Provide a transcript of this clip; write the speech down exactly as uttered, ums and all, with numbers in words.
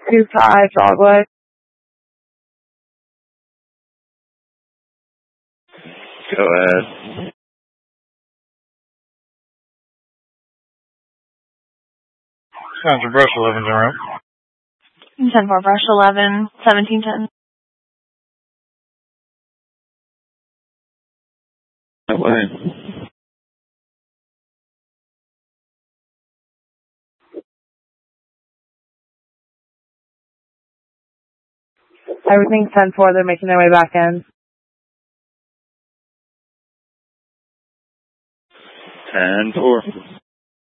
two five Dogwood. Go ahead. Sounds Brush eleven's en route. ten four Brush eleven, seventeen ten. That way. Everything's ten four, they're making their way back in. ten four.